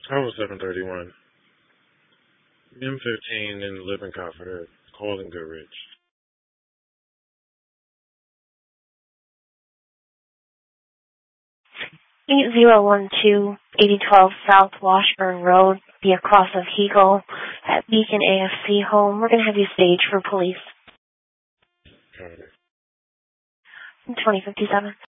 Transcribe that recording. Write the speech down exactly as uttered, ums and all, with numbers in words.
Tower seven thirty-one. M fifteen in Living Comforter, calling Goodrich. eight zero one two, eighty twelve South Washburn Road, be across of Hegel at Beacon A F C home. We're going to have you staged for police. Got it. twenty fifty-seven.